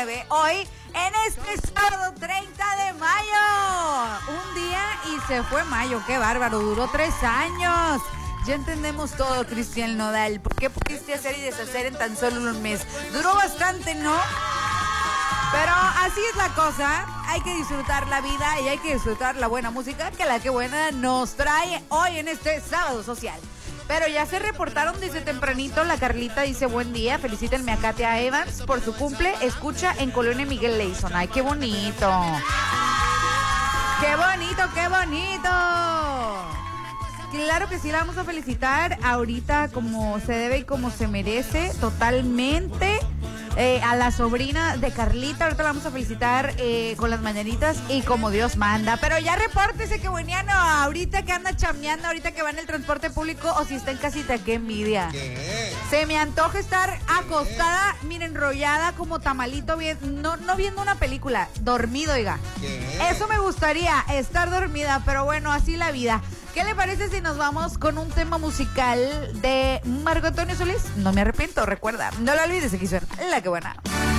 9 hoy en este sábado 30 de mayo. Un día y se fue mayo, qué bárbaro, duró 3 años. Ya entendemos todo, Cristian Nodal. ¿Por qué pudiste hacer y deshacer en tan solo un mes? Duró bastante, ¿no? Pero así es la cosa. Hay que disfrutar la vida y hay que disfrutar la buena música que la que buena nos trae hoy en este sábado social. Pero ya se reportaron desde tempranito. La Carlita dice buen día, felicítenme a Katia Evans por su cumple. Escucha en Colonia Miguel Leyson. Ay, qué bonito. Qué bonito, qué bonito. Claro que sí, la vamos a felicitar ahorita como se debe y como se merece, totalmente. A la sobrina de Carlita, ahorita la vamos a felicitar con las mañanitas y como Dios manda. Pero ya repórtese que bueniano, ahorita que anda chambeando, ahorita que va en el transporte público o si está en casita, qué envidia. ¿Qué? Se me antoja estar acostada, miren, enrollada como tamalito, no viendo una película, dormido, oiga. ¿Qué? Eso me gustaría, estar dormida, pero bueno, así la vida. ¿Qué le parece si nos vamos con un tema musical de Marco Antonio Solís? No me arrepiento, recuerda. No lo olvides, aquí suena La Que Buena.